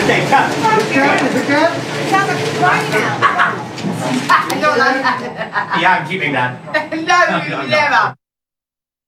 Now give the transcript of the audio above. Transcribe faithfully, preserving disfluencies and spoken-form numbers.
Okay, cut. Is it cat? Is it cat? It sounds like it's crying out. I don't like that. Yeah, I'm keeping that. No, never.